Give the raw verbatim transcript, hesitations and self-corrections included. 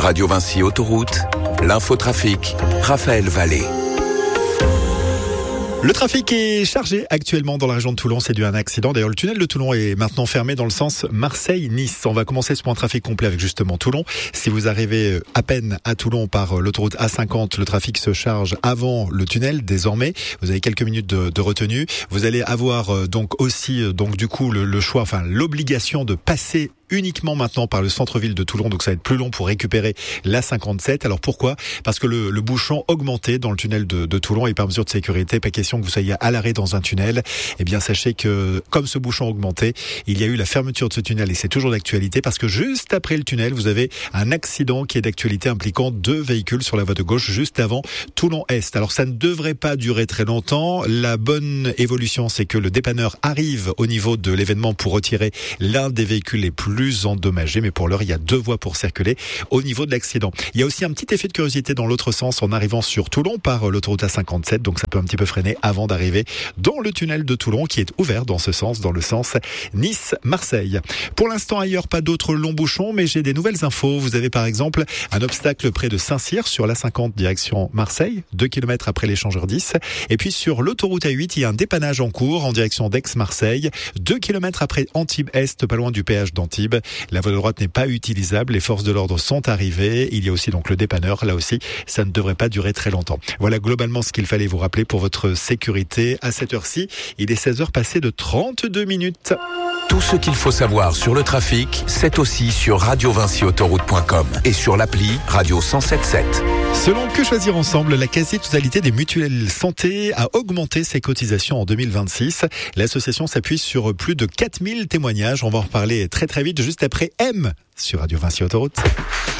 Radio Vinci Autoroute, l'infotrafic, Raphaël Vallée. Le trafic est chargé actuellement dans la région de Toulon, c'est dû à un accident. D'ailleurs, le tunnel de Toulon est maintenant fermé dans le sens Marseille-Nice. On va commencer ce point trafic complet avec justement Toulon. Si vous arrivez à peine à Toulon par l'autoroute A cinquante, le trafic se charge avant le tunnel désormais. Vous avez quelques minutes de, de retenue. Vous allez avoir donc aussi donc du coup le, le choix, enfin l'obligation de passer uniquement maintenant par le centre-ville de Toulon, donc ça va être plus long pour récupérer l'A cinquante-sept. Alors pourquoi ? Parce que le, le bouchon augmenté dans le tunnel de, de Toulon et par mesure de sécurité, pas question que vous soyez à l'arrêt dans un tunnel. Eh bien sachez que comme ce bouchon augmenté, il y a eu la fermeture de ce tunnel et c'est toujours d'actualité parce que juste après le tunnel, vous avez un accident qui est d'actualité impliquant deux véhicules sur la voie de gauche juste avant Toulon-Est. Alors ça ne devrait pas durer très longtemps. La bonne évolution, c'est que le dépanneur arrive au niveau de l'événement pour retirer l'un des véhicules les plus plus endommagé, mais pour l'heure, il y a deux voies pour circuler au niveau de l'accident. Il y a aussi un petit effet de curiosité dans l'autre sens en arrivant sur Toulon par l'autoroute A cinquante-sept, donc ça peut un petit peu freiner avant d'arriver dans le tunnel de Toulon qui est ouvert dans ce sens, dans le sens Nice-Marseille. Pour l'instant, ailleurs, pas d'autres longs bouchons, mais j'ai des nouvelles infos. Vous avez par exemple un obstacle près de Saint-Cyr sur l'A cinquante direction Marseille, deux kilomètres après l'échangeur dix. Et puis sur l'autoroute A huit, il y a un dépannage en cours en direction d'Aix-Marseille, deux kilomètres après Antibes-Est, pas loin du péage d'Antibes. La voie de droite n'est pas utilisable, les forces de l'ordre sont arrivées, il y a aussi donc le dépanneur, là aussi ça ne devrait pas durer très longtemps. Voilà globalement ce qu'il fallait vous rappeler pour votre sécurité à cette heure-ci. Il est seize heures passées de trente-deux minutes. Tout ce qu'il faut savoir sur le trafic, c'est aussi sur radio vinci autoroute point com et sur l'appli Radio cent sept sept. Selon Que Choisir Ensemble, la quasi-totalité des mutuelles santé a augmenté ses cotisations en deux mille vingt-six. L'association s'appuie sur plus de quatre mille témoignages. On va en reparler très très vite, juste après M sur Radio Vinci Autoroute.